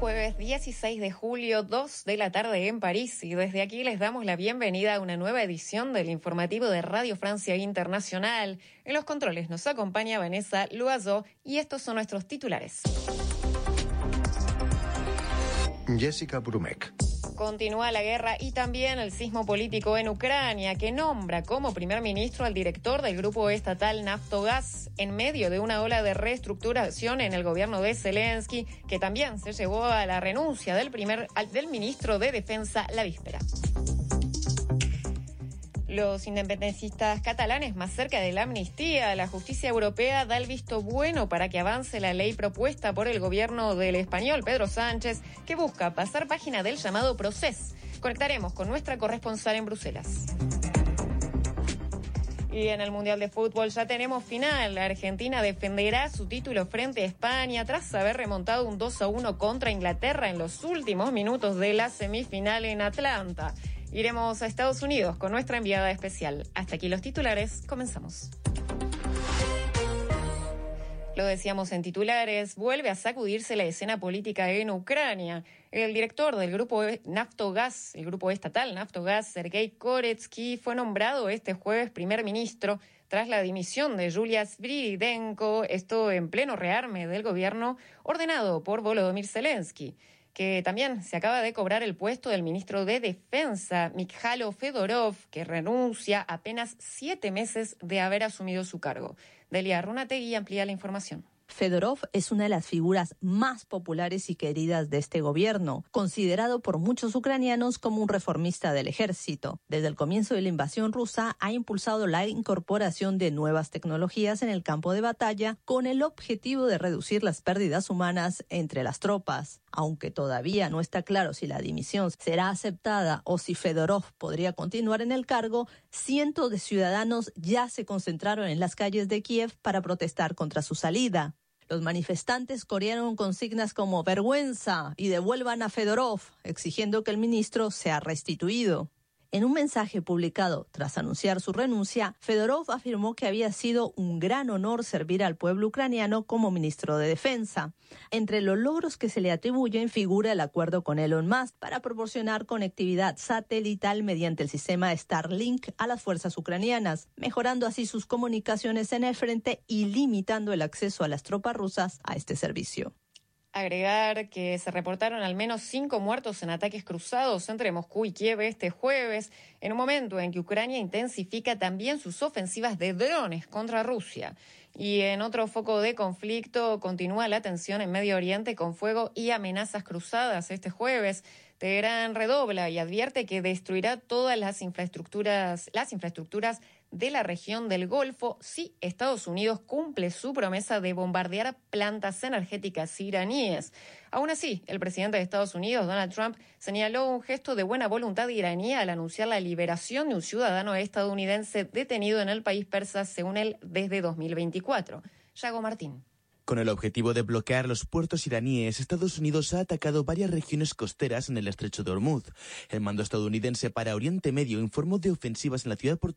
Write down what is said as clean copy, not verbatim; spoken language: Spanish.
jueves 16 de julio, 2 de la tarde en París, y desde aquí les damos la bienvenida a una nueva edición del informativo de Radio Francia Internacional. En los controles nos acompaña Vanessa Loiseau y estos son nuestros titulares. Jessica Brumek. Continúa la guerra y también el sismo político en Ucrania, que nombra como primer ministro al director del grupo estatal Naftogaz en medio de una ola de reestructuración en el gobierno de Zelensky, que también se llevó a la renuncia del ministro de Defensa la víspera. Los independentistas catalanes más cerca de la amnistía. La justicia europea da el visto bueno para que avance la ley propuesta por el gobierno del español Pedro Sánchez, que busca pasar página del llamado Procés. Conectaremos con nuestra corresponsal en Bruselas. Y en el Mundial de Fútbol ya tenemos final. La Argentina defenderá su título frente a España tras haber remontado un 2-1 contra Inglaterra en los últimos minutos de la semifinal en Atlanta. Iremos a Estados Unidos con nuestra enviada especial. Hasta aquí los titulares, comenzamos. Lo decíamos en titulares, vuelve a sacudirse la escena política en Ucrania. El director del grupo Naftogaz, el grupo estatal Naftogaz, Sergei Koretsky, fue nombrado este jueves primer ministro tras la dimisión de Yulia Sviridenko, esto en pleno rearme del gobierno ordenado por Volodymyr Zelensky, que también se acaba de cobrar el puesto del ministro de Defensa, Mikhailo Fedorov, que renuncia apenas 7 meses de haber asumido su cargo. Delia Runategui amplía la información. Fedorov es una de las figuras más populares y queridas de este gobierno, considerado por muchos ucranianos como un reformista del ejército. Desde el comienzo de la invasión rusa ha impulsado la incorporación de nuevas tecnologías en el campo de batalla con el objetivo de reducir las pérdidas humanas entre las tropas. Aunque todavía no está claro si la dimisión será aceptada o si Fedorov podría continuar en el cargo, cientos de ciudadanos ya se concentraron en las calles de Kiev para protestar contra su salida. Los manifestantes corearon consignas como «vergüenza» y «devuelvan a Fedorov», exigiendo que el ministro sea restituido. En un mensaje publicado tras anunciar su renuncia, Fedorov afirmó que había sido un gran honor servir al pueblo ucraniano como ministro de Defensa. Entre los logros que se le atribuyen figura el acuerdo con Elon Musk para proporcionar conectividad satelital mediante el sistema Starlink a las fuerzas ucranianas, mejorando así sus comunicaciones en el frente y limitando el acceso a las tropas rusas a este servicio. Agregar que se reportaron al menos 5 muertos en ataques cruzados entre Moscú y Kiev este jueves, en un momento en que Ucrania intensifica también sus ofensivas de drones contra Rusia. Y en otro foco de conflicto continúa la tensión en Medio Oriente con fuego y amenazas cruzadas este jueves. Teherán redobla y advierte que destruirá todas las infraestructuras de la región del Golfo si Estados Unidos cumple su promesa de bombardear plantas energéticas iraníes. Aún así, el presidente de Estados Unidos, Donald Trump, señaló un gesto de buena voluntad iraní al anunciar la liberación de un ciudadano estadounidense detenido en el país persa, según él, desde 2024. Yago Martín. Con el objetivo de bloquear los puertos iraníes, Estados Unidos ha atacado varias regiones costeras en el estrecho de Hormuz. El mando estadounidense para Oriente Medio informó de ofensivas en la ciudad portuaria